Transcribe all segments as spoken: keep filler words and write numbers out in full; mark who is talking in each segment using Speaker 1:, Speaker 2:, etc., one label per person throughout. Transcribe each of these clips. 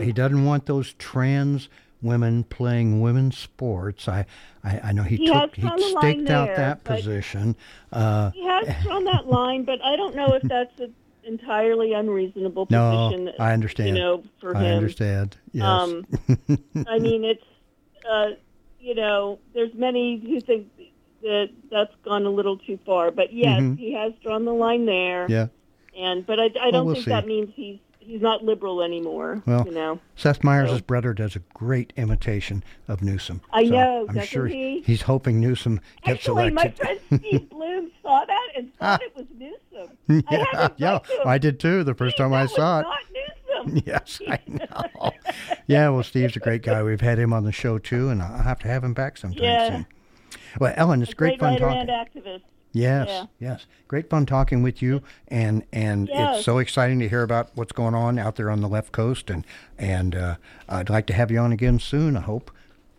Speaker 1: he doesn't want those trans women playing women's sports. I, I, I know he,
Speaker 2: he
Speaker 1: took he staked
Speaker 2: there,
Speaker 1: out that position. Uh,
Speaker 2: he has drawn that line, but I don't know if that's an entirely unreasonable
Speaker 1: no,
Speaker 2: position.
Speaker 1: I understand.
Speaker 2: You know, for
Speaker 1: I
Speaker 2: him.
Speaker 1: I understand. Yes.
Speaker 2: Um, I mean, it's uh, you know, there's many who think that that's gone a little too far, but yes, mm-hmm. he has drawn the line there.
Speaker 1: Yeah.
Speaker 2: And but I, I don't
Speaker 1: well, we'll
Speaker 2: think
Speaker 1: see.
Speaker 2: that means he's he's not liberal anymore.
Speaker 1: Well,
Speaker 2: you know,
Speaker 1: Seth Meyers'
Speaker 2: so.
Speaker 1: brother does a great imitation of Newsom.
Speaker 2: I
Speaker 1: so
Speaker 2: know.
Speaker 1: I'm
Speaker 2: doesn't
Speaker 1: sure
Speaker 2: he?
Speaker 1: he's hoping Newsom gets
Speaker 2: Actually,
Speaker 1: elected.
Speaker 2: my friend Steve Bloom saw that and thought it was Newsom.
Speaker 1: Yeah,
Speaker 2: I
Speaker 1: yeah, I did too. The first time
Speaker 2: that
Speaker 1: I
Speaker 2: was
Speaker 1: saw it.
Speaker 2: Not Newsom.
Speaker 1: Yes, I know. Yeah, well, Steve's a great guy. We've had him on the show too, and I'll have to have him back sometime
Speaker 2: yeah.
Speaker 1: soon. Well, Ellen, it's
Speaker 2: a
Speaker 1: great,
Speaker 2: great
Speaker 1: fun
Speaker 2: writer
Speaker 1: talking.
Speaker 2: And activist.
Speaker 1: Yes,
Speaker 2: yeah.
Speaker 1: yes. Great fun talking with you, and and
Speaker 2: yes.
Speaker 1: it's so exciting to hear about what's going on out there on the left coast, and and uh, I'd like to have you on again soon, I hope.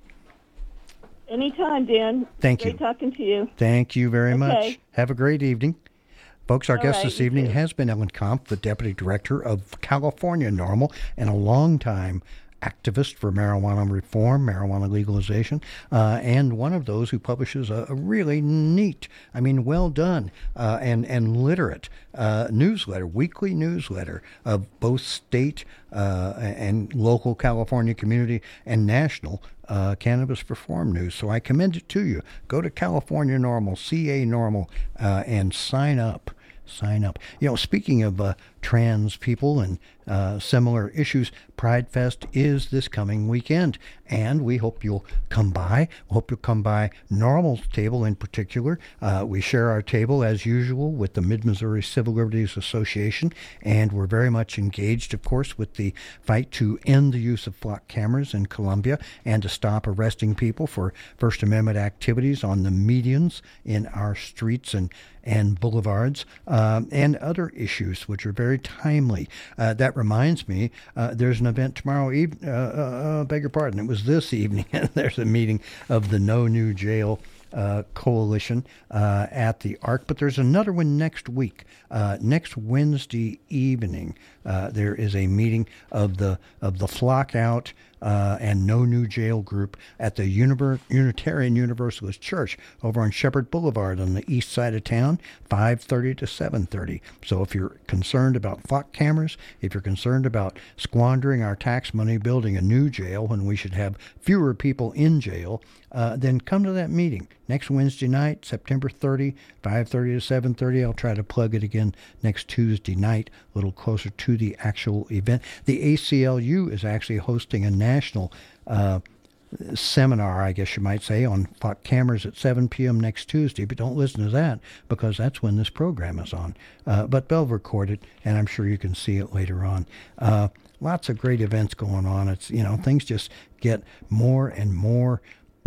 Speaker 2: Anytime, Dan.
Speaker 1: Thank
Speaker 2: great
Speaker 1: you.
Speaker 2: talking to you.
Speaker 1: Thank you very
Speaker 2: okay.
Speaker 1: much. Have a great evening. Folks, our
Speaker 2: All
Speaker 1: guest
Speaker 2: right,
Speaker 1: this
Speaker 2: you
Speaker 1: evening
Speaker 2: too.
Speaker 1: has been Ellen Kampf, the Deputy Director of California NORML, and a longtime activist for marijuana reform, marijuana legalization, uh, and one of those who publishes a, a really neat, I mean, well done uh, and, and literate uh, newsletter, weekly newsletter of both state uh, and local California community and national uh, cannabis reform news. So I commend it to you. Go to California NORML, C A NORML, uh, and sign up. Sign up. You know, speaking of uh, trans people and uh, similar issues, Pride Fest is this coming weekend, and we hope you'll come by. We hope you'll come by NORML's table in particular. Uh, we share our table, as usual, with the Mid-Missouri Civil Liberties Association, and we're very much engaged, of course, with the fight to end the use of flock cameras in Columbia and to stop arresting people for First Amendment activities on the medians in our streets and and boulevards, um, and other issues which are very timely. Uh, that reminds me, uh, there's an event tomorrow evening, uh, uh, beg your pardon, it was this evening, there's a meeting of the No New Jail uh, Coalition uh, at the Arc, but there's another one next week. Uh, next Wednesday evening, uh, there is a meeting of the of the Flock Out uh, and No New Jail group at the Univer- Unitarian Universalist Church over on Shepherd Boulevard on the east side of town, five thirty to seven thirty. So if you're concerned about flock cameras, if you're concerned about squandering our tax money building a new jail when we should have fewer people in jail, uh, then come to that meeting next Wednesday night, September thirtieth, five thirty to seven thirty. I'll try to plug it again next Tuesday night, a little closer to the actual event. The A C L U is actually hosting a national uh, seminar, I guess you might say, on flock cameras at seven p.m. next Tuesday, but don't listen to that because that's when this program is on. Uh, but they'll record it, and I'm sure you can see it later on. Uh, lots of great events going on. It's, you know, things just get more and more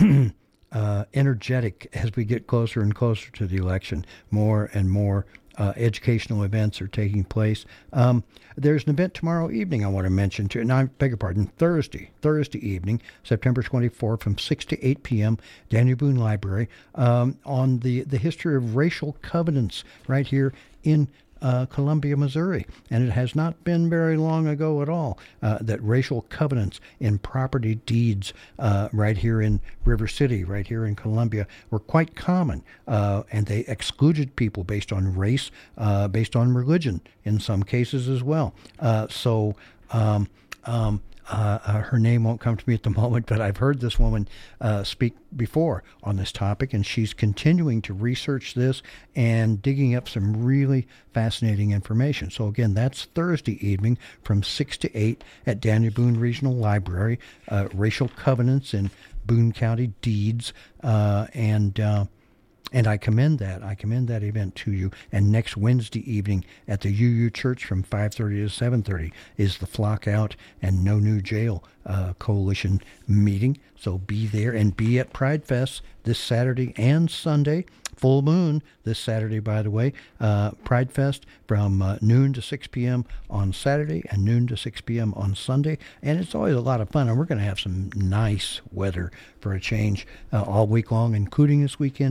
Speaker 1: uh, energetic as we get closer and closer to the election. More and more Uh, educational events are taking place. Um, there's an event tomorrow evening I want to mention too. And I beg your pardon, Thursday, Thursday evening, September twenty-fourth, from six to eight p.m. Daniel Boone Library, um, on the the history of racial covenants right here in Uh, Columbia, Missouri. And it has not been very long ago at all uh, that racial covenants in property deeds uh, right here in River City, right here in Columbia, were quite common. Uh, and they excluded people based on race, uh, based on religion in some cases as well. Uh, so, um, um, Uh, uh, her name won't come to me at the moment, but I've heard this woman uh, speak before on this topic, and she's continuing to research this and digging up some really fascinating information. So again, that's Thursday evening from six to eight at Daniel Boone Regional Library, uh, Racial Covenants in Boone County Deeds, uh, and uh, And I commend that. I commend that event to you. And next Wednesday evening at the U U Church from five thirty to seven thirty is the Flock Out and No New Jail uh, Coalition meeting. So be there, and be at Pride Fest this Saturday and Sunday. Full moon this Saturday, by the way. Uh, Pride Fest from uh, noon to six p.m. on Saturday and noon to six p.m. on Sunday. And it's always a lot of fun. And we're going to have some nice weather for a change uh, all week long, including this weekend at Pride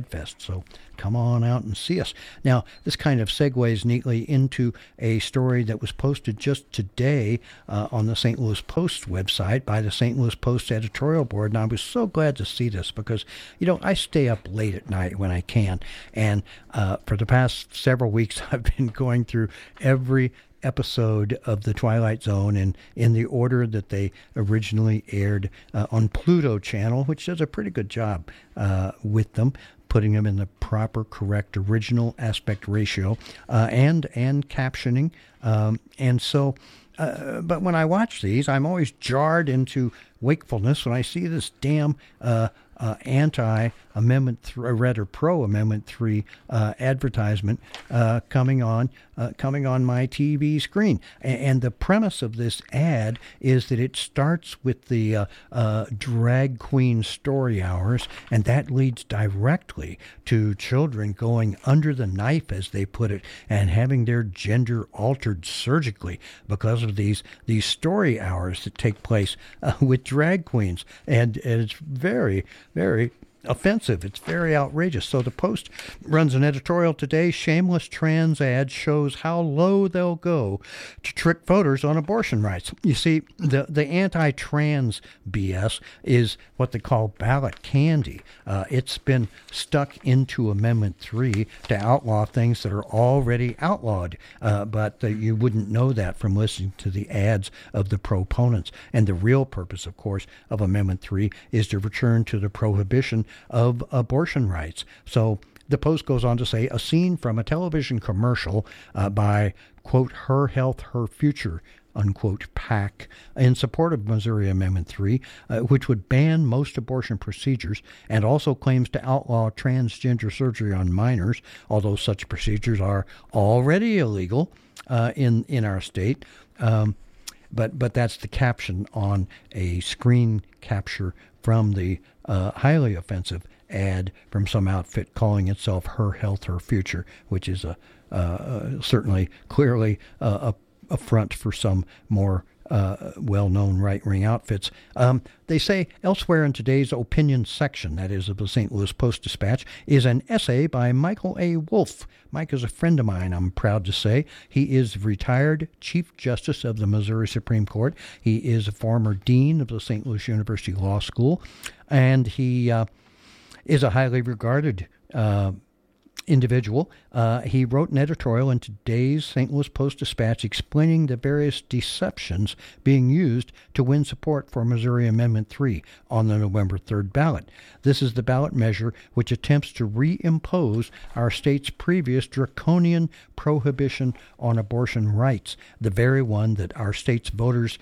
Speaker 1: Fest. So come on out and see us. Now, this kind of segues neatly into a story that was posted just today uh, on the Saint Louis Post website by the Saint Louis Post editorial board. And I was so glad to see this because, you know, I stay up late at night when I can. And uh, for the past several weeks, I've been going through every episode of The Twilight Zone in, in the order that they originally aired uh, on Pluto Channel, which does a pretty good job uh, with them, putting them in the proper, correct, original aspect ratio uh, and and captioning. Um, and so, uh, but when I watch these, I'm always jarred into wakefulness when I see this damn uh, uh, anti-Amendment, th- or rather pro-Amendment three uh, advertisement uh, coming on uh, coming on my T V screen. And, and the premise of this ad is that it starts with the uh, uh, drag queen story hours, and that leads directly to children going under the knife, as they put it, and having their gender altered surgically because of these these story hours that take place uh, with drag queens. And, and it's very, very offensive. It's very outrageous. So the Post runs an editorial today. Shameless trans ad shows how low they'll go to trick voters on abortion rights. You see, the, the anti-trans B S is what they call ballot candy. Uh, it's been stuck into Amendment three to outlaw things that are already outlawed, uh, but uh, you wouldn't know that from listening to the ads of the proponents. And the real purpose, of course, of Amendment three is to return to the prohibition of abortion rights. So the Post goes on to say, a scene from a television commercial uh, by, quote, Her Health, Her Future, unquote, PAC, in support of Missouri Amendment three, uh, which would ban most abortion procedures and also claims to outlaw transgender surgery on minors, although such procedures are already illegal uh, in, in our state. Um, but, but that's the caption on a screen capture from the uh, highly offensive ad from some outfit calling itself Her Health, Her Future, which is a uh, certainly clearly uh, a, a front for some more uh, well-known right-wing outfits. Um, they say elsewhere in today's opinion section, that is of the Saint Louis Post-Dispatch, is an essay by Michael A. Wolff. Mike is a friend of mine, I'm proud to say. He is retired Chief Justice of the Missouri Supreme Court. He is a former Dean of the Saint Louis University Law School, and he uh, is a highly regarded uh, individual. Uh, he wrote an editorial in today's Saint Louis Post-Dispatch explaining the various deceptions being used to win support for Missouri Amendment three on the November third ballot. This is the ballot measure which attempts to reimpose our state's previous draconian prohibition on abortion rights, the very one that our state's voters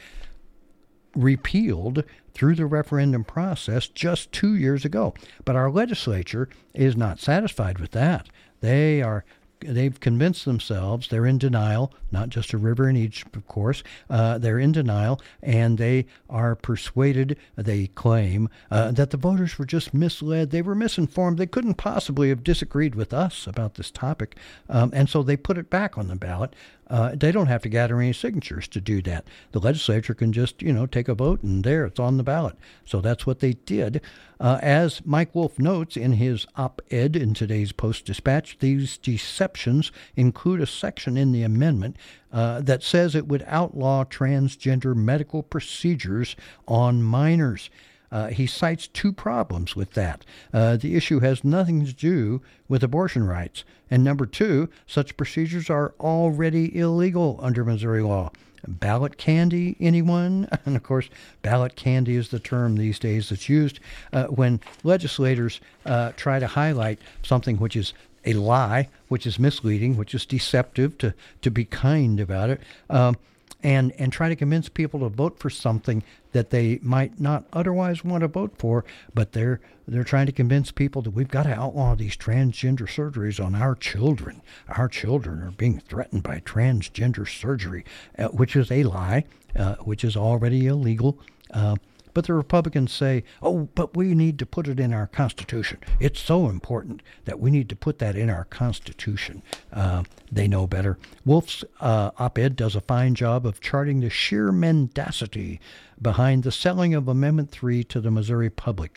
Speaker 1: repealed through the referendum process just two years ago. But our legislature is not satisfied with that. They are They've convinced themselves, they're in denial, not just a river in Egypt, of course. Uh, they're in denial, and they are persuaded, they claim, uh, that the voters were just misled. They were misinformed. They couldn't possibly have disagreed with us about this topic, um, and so they put it back on the ballot. Uh, they don't have to gather any signatures to do that. The legislature can just, you know, take a vote, and there, it's on the ballot. So that's what they did. Uh, as Mike Wolff notes in his op-ed in today's Post-Dispatch, these deceptions include a section in the amendment uh, that says it would outlaw transgender medical procedures on minors. Uh, he cites two problems with that. Uh, the issue has nothing to do with abortion rights. And number two, such procedures are already illegal under Missouri law. Ballot candy, anyone? And of course, ballot candy is the term these days that's used uh, when legislators uh, try to highlight something which is a lie, which is misleading, which is deceptive, to, to be kind about it. Um, and and try to convince people to vote for something that they might not otherwise want to vote for, but they're they're trying to convince people that we've got to outlaw these transgender surgeries on our children. Our children are being threatened by transgender surgery, uh, which is a lie, uh, which is already illegal. Uh, But the Republicans say, oh, but we need to put it in our Constitution. It's so important that we need to put that in our Constitution. Uh, they know better. Wolff's uh, op-ed does a fine job of charting the sheer mendacity behind the selling of Amendment three to the Missouri public.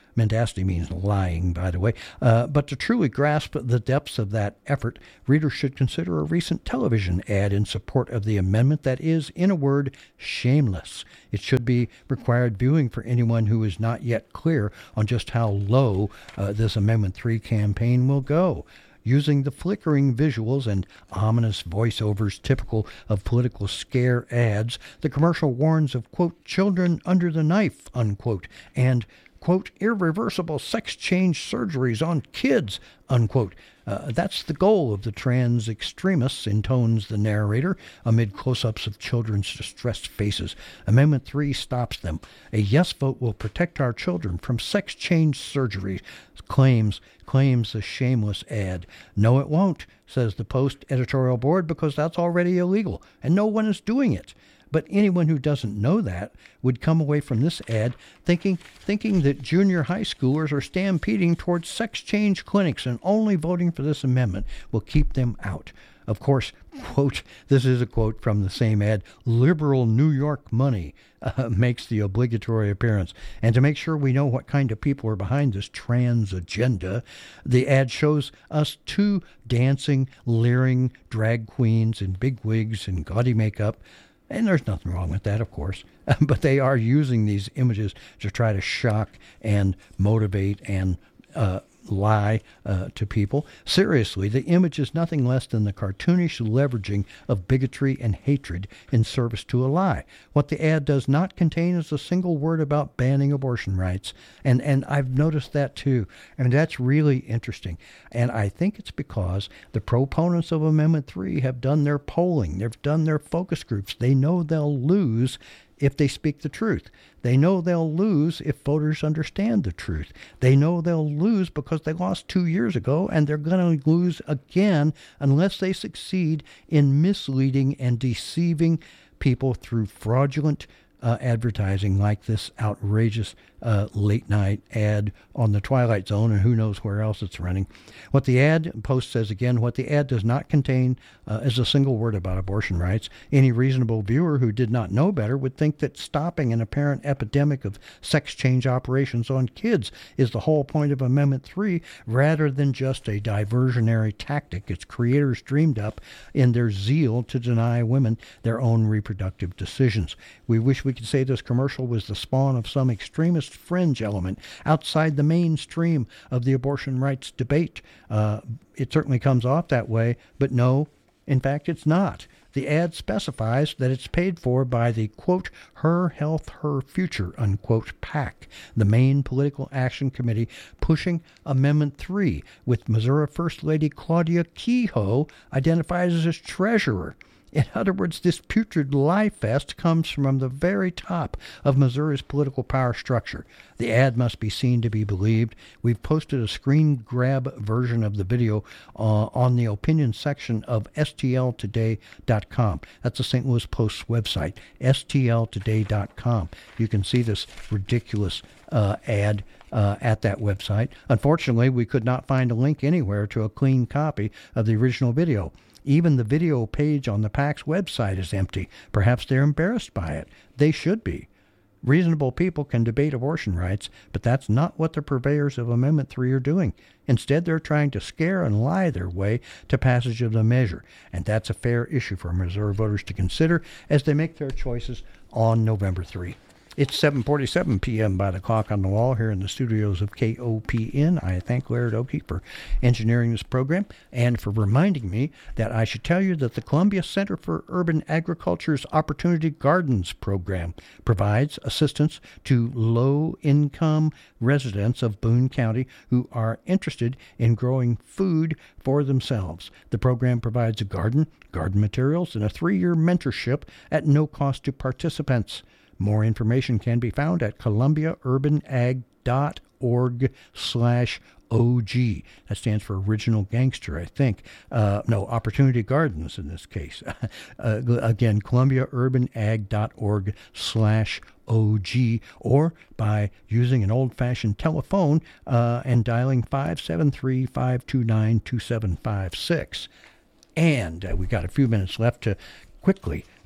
Speaker 1: Mendacity means lying, by the way. Uh, but to truly grasp the depths of that effort, readers should consider a recent television ad in support of the amendment that is, in a word, shameless. It should be required viewing for anyone who is not yet clear on just how low uh, this Amendment three campaign will go. Using the flickering visuals and ominous voiceovers typical of political scare ads, the commercial warns of, quote, children under the knife, unquote, and, quote, irreversible sex change surgeries on kids, unquote. Uh, that's the goal of the trans extremists, intones the narrator amid close-ups of children's distressed faces. Amendment three stops them. A yes vote will protect our children from sex change surgery, claims claims the shameless ad. No, it won't, says the Post editorial board, because that's already illegal, and no one is doing it. But anyone who doesn't know that would come away from this ad thinking thinking that junior high schoolers are stampeding towards sex change clinics, and only voting for this amendment will keep them out. Of course, quote, this is a quote from the same ad, liberal New York money uh, makes the obligatory appearance. And to make sure we know what kind of people are behind this trans agenda, the ad shows us two dancing, leering drag queens in big wigs and gaudy makeup. And there's nothing wrong with that, of course. But they are using these images to try to shock and motivate and uh, lie uh, to people. Seriously, the image is nothing less than the cartoonish leveraging of bigotry and hatred in service to a lie. What the ad does not contain is a single word about banning abortion rights. And, and I've noticed that too. And that's really interesting. And I think it's because the proponents of Amendment three have done their polling. They've done their focus groups. They know they'll lose if they speak the truth. They know they'll lose if voters understand the truth. They know they'll lose because they lost two years ago, and they're going to lose again unless they succeed in misleading and deceiving people through fraudulent uh, advertising like this outrageous uh, late-night ad on the Twilight Zone, and who knows where else it's running. What the ad, Post says again, what the ad does not contain uh, is a single word about abortion rights. Any reasonable viewer who did not know better would think that stopping an apparent epidemic of sex change operations on kids is the whole point of Amendment three, rather than just a diversionary tactic its creators dreamed up in their zeal to deny women their own reproductive decisions. We wish we could say this commercial was the spawn of some extremist fringe element outside the mainstream of the abortion rights debate. Uh, it certainly comes off that way, but no, in fact, it's not. The ad specifies that it's paid for by the, quote, Her Health, Her Future, unquote, PAC, the main political action committee pushing Amendment three, with Missouri First Lady Claudia Kehoe identified as its treasurer. In other words, this putrid lie fest comes from the very top of Missouri's political power structure. The ad must be seen to be believed. We've posted a screen grab version of the video uh, on the opinion section of S T L today dot com. That's the Saint Louis Post's website, S T L today dot com. You can see this ridiculous uh, ad Uh, at that website. Unfortunately, we could not find a link anywhere to a clean copy of the original video. Even the video page on the PAC's website is empty. Perhaps they're embarrassed by it. They should be. Reasonable people can debate abortion rights, but that's not what the purveyors of Amendment three are doing. Instead, they're trying to scare and lie their way to passage of the measure, and that's a fair issue for Missouri voters to consider as they make their choices on November third. It's seven forty-seven p.m. by the clock on the wall here in the studios of K O P N. I thank Laird Oakey for engineering this program and for reminding me that I should tell you that the Columbia Center for Urban Agriculture's Opportunity Gardens program provides assistance to low-income residents of Boone County who are interested in growing food for themselves. The program provides a garden, garden materials, and a three-year mentorship at no cost to participants. More information can be found at columbia urban ag dot org slash O G. That stands for Original Gangster, I think. Uh, no, Opportunity Gardens in this case. uh, again, columbia urban ag dot org slash O G, or by using an old-fashioned telephone uh, and dialing five seven three, five two nine, two seven five six. And uh, we've got a few minutes left to quickly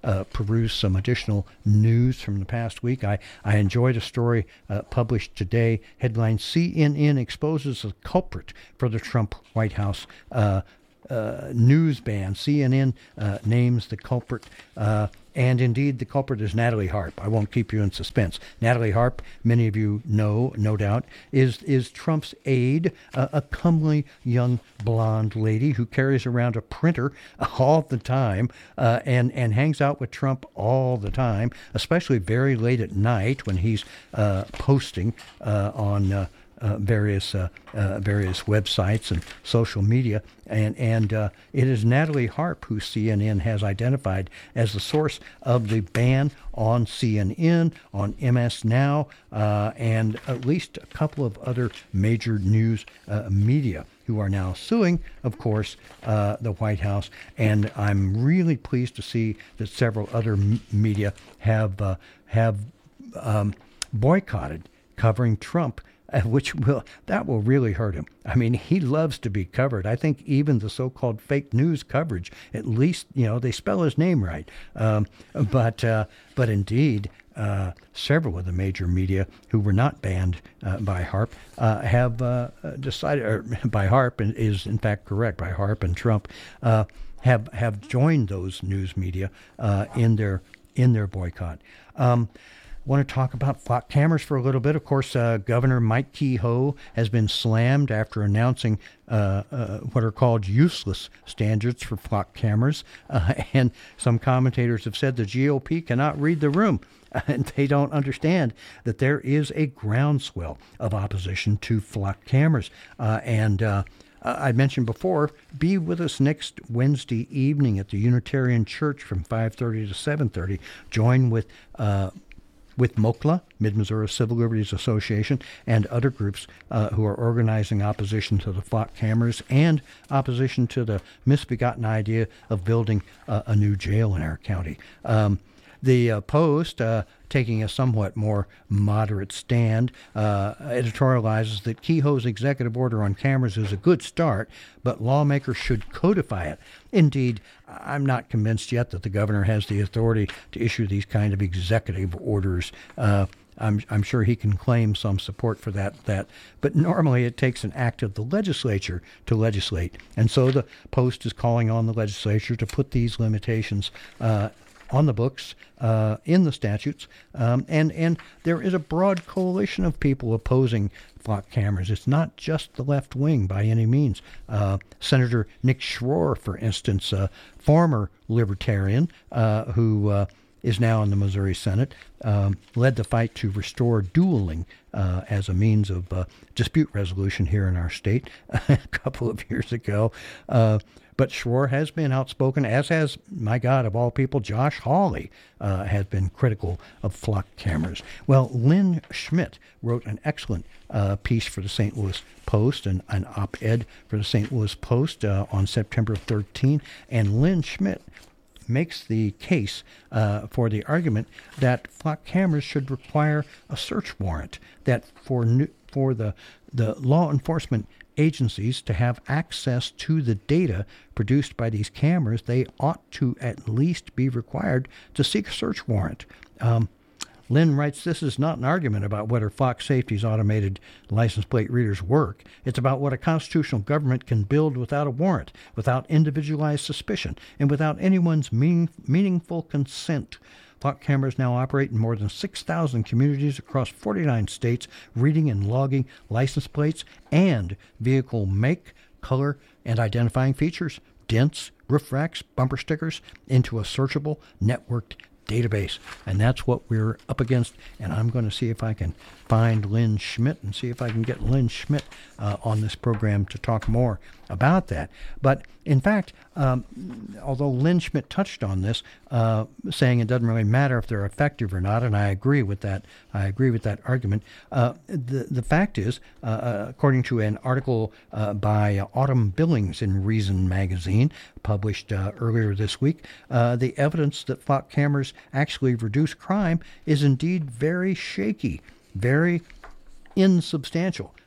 Speaker 1: uh, peruse some additional news from the past week. I, I enjoyed a story uh, published today, headline C N N exposes a culprit for the Trump White House uh, uh, news ban. C N N uh, names the culprit, uh, and indeed the culprit is Natalie Harp. I won't keep you in suspense. Natalie Harp, many of you know, no doubt, is is Trump's aide, uh, a comely young blonde lady who carries around a printer all the time uh, and, and hangs out with Trump all the time, especially very late at night when he's uh, posting uh, on uh, Uh, various uh, uh, various websites and social media, and and uh, it is Natalie Harp who C N N has identified as the source of the ban on C N N, on M S Now, uh, and at least a couple of other major news uh, media who are now suing, of course, uh, the White House. And I'm really pleased to see that several other m- media have uh, have um, boycotted covering Trump. Uh, which will that will really hurt him. I mean, he loves to be covered. I think even the so-called fake news coverage, at least, you know, they spell his name right. Um, but uh, but indeed, uh, several of the major media who were not banned uh, by Harp uh, have uh, decided, or by Harp is in fact correct, by Harp and Trump, uh, have have joined those news media uh, in their in their boycott. Um, Want to talk about flock cameras for a little bit. Of course, uh, Governor Mike Kehoe has been slammed after announcing uh, uh, what are called useless standards for flock cameras. Uh, and some commentators have said the G O P cannot read the room. And they don't understand that there is a groundswell of opposition to flock cameras. Uh, and uh, I mentioned before, be with us next Wednesday evening at the Unitarian Church from five thirty to seven thirty. Join with Uh, with M O C L A, Mid-Missouri Civil Liberties Association, and other groups uh, who are organizing opposition to the flock cameras and opposition to the misbegotten idea of building uh, a new jail in our county. Um, the uh, Post, uh, taking a somewhat more moderate stand, uh, editorializes that Kehoe's executive order on cameras is a good start, but lawmakers should codify it. Indeed, I'm not convinced yet that the governor has the authority to issue these kind of executive orders. Uh, I'm, I'm sure he can claim some support for that, that, but normally it takes an act of the legislature to legislate. And so the Post is calling on the legislature to put these limitations uh, on the books, uh, in the statutes, um, and, and there is a broad coalition of people opposing flock cameras. It's not just the left wing by any means. Uh, Senator Nick Schroer, for instance, a former libertarian uh, who uh, is now in the Missouri Senate, um, led the fight to restore dueling uh, as a means of uh, dispute resolution here in our state a couple of years ago. Uh, But Schroer has been outspoken, as has, my God, of all people, Josh Hawley uh, has been critical of flock cameras. Well, Lynn Schmidt wrote an excellent uh, piece for the Saint Louis Post, and an op-ed for the Saint Louis Post uh, on September thirteenth. And Lynn Schmidt makes the case uh, for the argument that flock cameras should require a search warrant, that for new, for the the law enforcement agencies to have access to the data produced by these cameras, they ought to at least be required to seek a search warrant. Um, Lynn writes, this is not an argument about whether Flock Safety's automated license plate readers work. It's about what a constitutional government can build without a warrant, without individualized suspicion, and without anyone's meaning, meaningful consent. Flock cameras now operate in more than six thousand communities across forty-nine states, reading and logging license plates and vehicle make, color, and identifying features, dents, roof racks, bumper stickers, into a searchable, networked database. And that's what we're up against. And I'm going to see if I can find Lynn Schmidt and see if I can get Lynn Schmidt uh, on this program to talk more about that. But in fact, um, although Lynn Schmidt touched on this, uh, saying it doesn't really matter if they're effective or not, and I agree with that. I agree with that argument. Uh, the the fact is, uh, according to an article uh, by Autumn Billings in Reason magazine, published uh, earlier this week, uh, the evidence that flock cameras actually reduce crime is indeed very shaky, very insubstantial.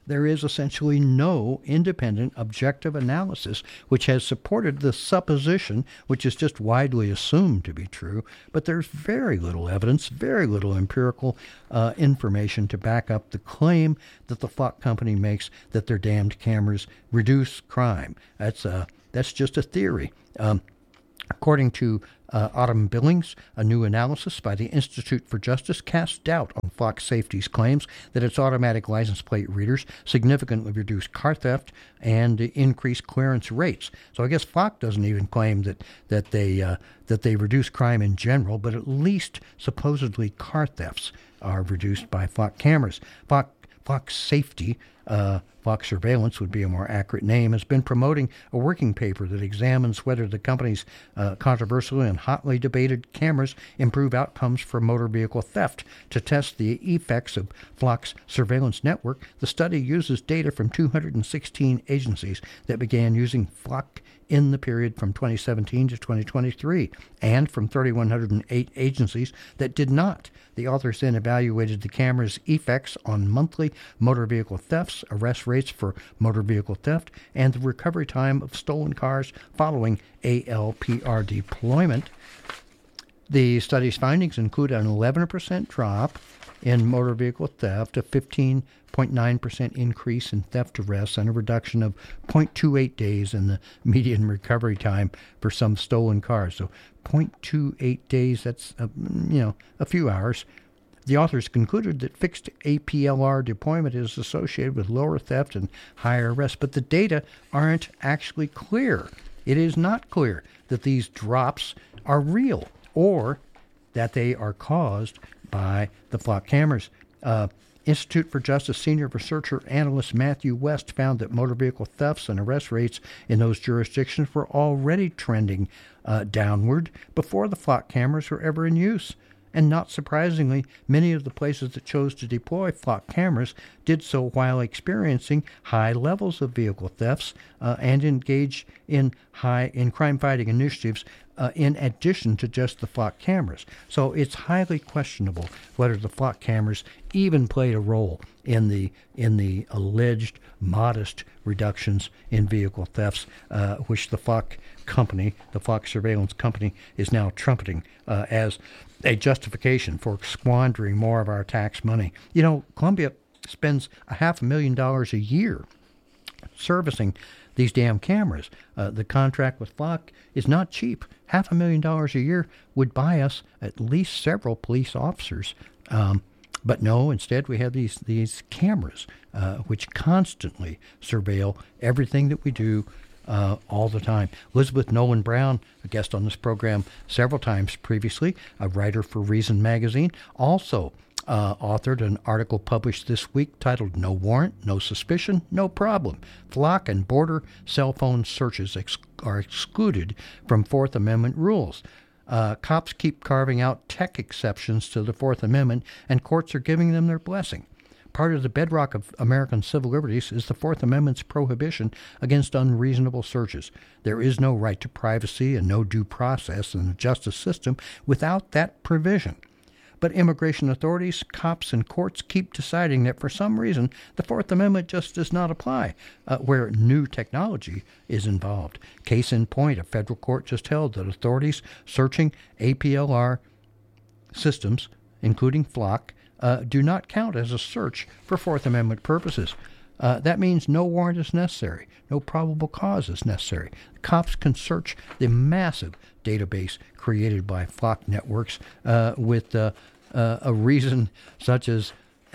Speaker 1: there is essentially no independent, objective analysis which has supported the supposition, which is just widely assumed to be true, but there's very little evidence, very little empirical uh, information to back up the claim that the Flock company makes that their damned cameras reduce crime. That's uh, that's just a theory. Um, According to uh, Autumn Billings, a new analysis by the Institute for Justice casts doubt on Flock Safety's claims that its automatic license plate readers significantly reduce car theft and increase clearance rates. So I guess Flock doesn't even claim that that they uh, that they reduce crime in general, but at least supposedly car thefts are reduced by Flock cameras. Flock Flock Safety, uh, Flock Surveillance would be a more accurate name, has been promoting a working paper that examines whether the company's uh, controversial and hotly debated cameras improve outcomes for motor vehicle theft. To test the effects of Flock's surveillance network, the study uses data from two hundred sixteen agencies that began using Flock in the period from twenty seventeen to twenty twenty-three, and from three thousand one hundred eight agencies that did not. The authors then evaluated the camera's effects on monthly motor vehicle thefts, arrest rates for motor vehicle theft, and the recovery time of stolen cars following A L P R deployment. The study's findings include an eleven percent drop in motor vehicle theft, a fifteen point nine percent increase in theft arrests, and a reduction of zero point two eight days in the median recovery time for some stolen cars. So zero point two eight days, that's a, you know, a few hours. The authors concluded that fixed A P L R deployment is associated with lower theft and higher arrests, but the data aren't actually clear. It is not clear that these drops are real or that they are caused by the Flock cameras. Uh, Institute for Justice senior researcher analyst Matthew West found that motor vehicle thefts and arrest rates in those jurisdictions were already trending uh, downward before the Flock cameras were ever in use. And not surprisingly, many of the places that chose to deploy Flock cameras did so while experiencing high levels of vehicle thefts uh, and engage in high in crime-fighting initiatives uh, in addition to just the Flock cameras. So it's highly questionable whether the Flock cameras even played a role in the in the alleged modest reductions in vehicle thefts, uh, which the Flock company, the Flock Surveillance Company, is now trumpeting uh, as a justification for squandering more of our tax money. You know, Columbia spends a half a million dollars a year servicing these damn cameras. Uh, the contract with Flock is not cheap. Half a million dollars a year would buy us at least several police officers. Um, But no, instead we have these these cameras uh, which constantly surveil everything that we do uh, all the time. Elizabeth Nolan Brown, a guest on this program several times previously, a writer for Reason magazine, also uh, authored an article published this week titled "No Warrant, No Suspicion, No Problem. Flock and border cell phone searches ex- are excluded from Fourth Amendment rules." Uh, cops keep carving out tech exceptions to the Fourth Amendment, and courts are giving them their blessing. Part of the bedrock of American civil liberties is the Fourth Amendment's prohibition against unreasonable searches. There is no right to privacy and no due process in the justice system without that provision. But immigration authorities, cops, and courts keep deciding that for some reason the Fourth Amendment just does not apply uh, where new technology is involved. Case in point, a federal court just held that authorities searching A P L R systems, including Flock, uh, do not count as a search for Fourth Amendment purposes. Uh, that means no warrant is necessary. No probable cause is necessary. Cops can search the massive database created by Flock networks uh, with uh, uh, a reason such as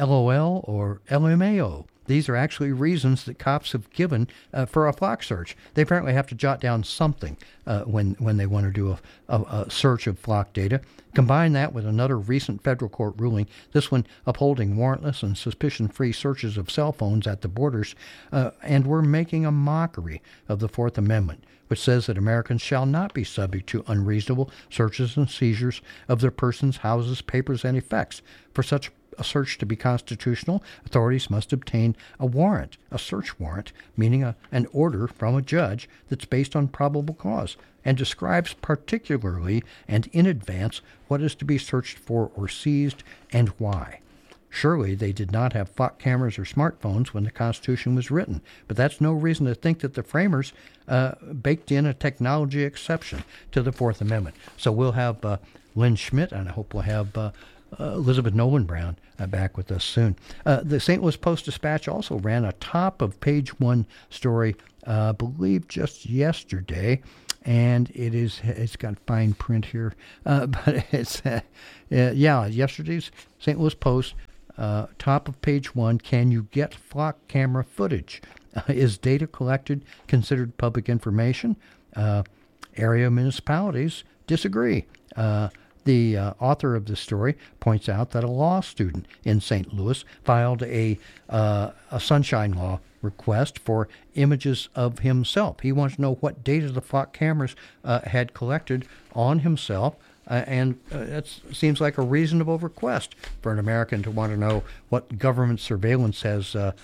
Speaker 1: LOL or L M A O. These are actually reasons that cops have given uh, for a Flock search. They apparently have to jot down something uh, when, when they want to do a, a, a search of Flock data. Combine that with another recent federal court ruling, this one upholding warrantless and suspicion-free searches of cell phones at the borders, uh, and we're making a mockery of the Fourth Amendment, which says that Americans shall not be subject to unreasonable searches and seizures of their persons, houses, papers, and effects. For such a search to be constitutional, authorities must obtain a warrant, a search warrant, meaning a, an order from a judge that's based on probable cause and describes particularly and in advance what is to be searched for or seized and why. Surely they did not have flock cameras or smartphones when the Constitution was written, but that's no reason to think that the framers uh, baked in a technology exception to the Fourth Amendment. So we'll have uh, Lynn Schmidt, and I hope we'll have uh, uh, Elizabeth Nolan Brown uh, back with us soon. Uh, the Saint Louis Post-Dispatch also ran a top-of-page one story, uh, I believe just yesterday, and it is, it's got fine print here, uh, but it's, uh, uh, yeah, yesterday's Saint Louis Post, uh, top of page one, can you get flock camera footage? Uh, is data collected considered public information? Uh, area municipalities disagree. Uh, the uh, author of the story points out that a law student in Saint Louis filed a, uh, a sunshine law request for images of himself. He wants to know what data the flock cameras uh, had collected on himself, uh, and uh, it seems like a reasonable request for an American to want to know what government surveillance has uh,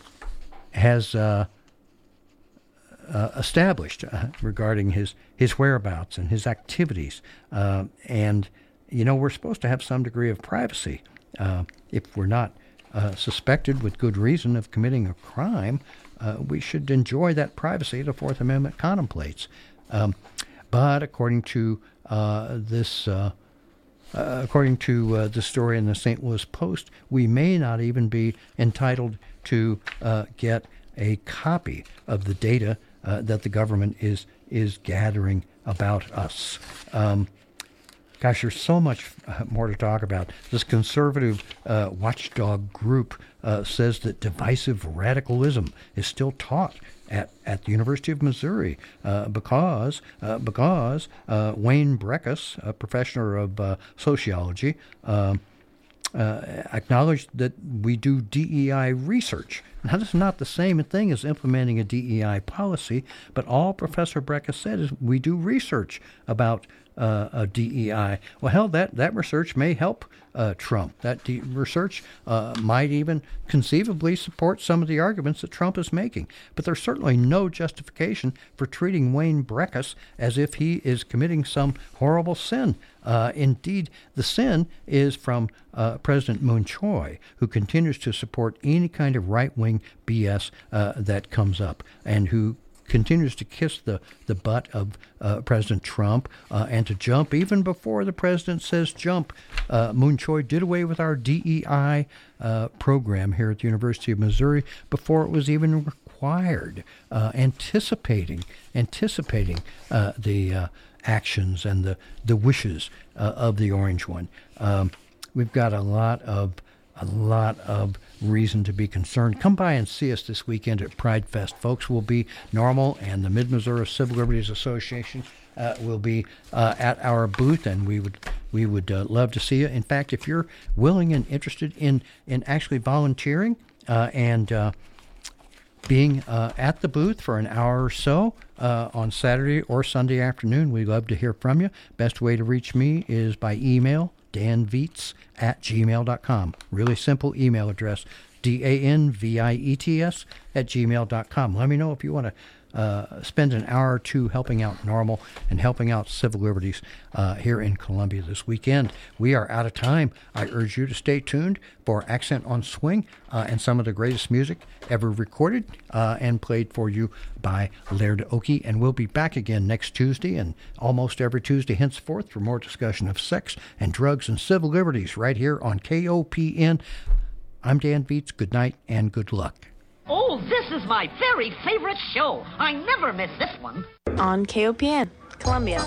Speaker 1: has uh, uh, established uh, regarding his, his whereabouts and his activities. Uh, and, you know, we're supposed to have some degree of privacy. Uh, if we're not Uh, suspected with good reason of committing a crime, uh, we should enjoy that privacy the Fourth Amendment contemplates. Um, but according to uh, this, uh, uh, according to uh, the story in the Saint Louis Post, we may not even be entitled to uh, get a copy of the data uh, that the government is is gathering about us. Um, Gosh, there's so much uh, more to talk about. This conservative uh, watchdog group uh, says that divisive radicalism is still taught at, at the University of Missouri uh, because uh, because uh, Wayne Breckus, a professor of uh, sociology, uh, uh, acknowledged that we do D E I research. Now, this is not the same thing as implementing a D E I policy, but all Professor Breckus said is we do research about Uh, a D E I. Well, hell, that, that research may help uh, Trump. That de- research uh, might even conceivably support some of the arguments that Trump is making. But there's certainly no justification for treating Wayne Breckus as if he is committing some horrible sin. Uh, indeed, the sin is from uh, President Moon Choi, who continues to support any kind of right-wing B S uh, that comes up, and who continues to kiss the, the butt of uh, President Trump uh, and to jump even before the president says jump. Uh, Moon Choi did away with our D E I uh, program here at the University of Missouri before it was even required, uh, anticipating anticipating uh, the uh, actions and the, the wishes uh, of the Orange One. Um, we've got a lot of A lot of reason to be concerned. Come by and see us this weekend at Pride Fest. Folks, will be Normal and the Mid-Missouri Civil Liberties Association uh, will be uh, at our booth, and we would we would uh, love to see you. In fact, if you're willing and interested in, in actually volunteering uh, and uh, being uh, at the booth for an hour or so uh, on Saturday or Sunday afternoon, we'd love to hear from you. Best way to reach me is by email, danviets at gmail dot com. Really simple email address, D A N V I E T S at gmail dot com. Let me know if you want to uh, spend an hour or two helping out Normal and helping out civil liberties uh, here in Columbia this weekend. We are out of time. I urge you to stay tuned for Accent on Swing uh, and some of the greatest music ever recorded uh, and played for you by Laird Oakey. And we'll be back again next Tuesday and almost every Tuesday henceforth for more discussion of sex and drugs and civil liberties right here on K O P N. I'm Dan Viets. Good night and good luck.
Speaker 3: Oh, this is my very favorite show. I never miss this one.
Speaker 4: On K O P N, Columbia.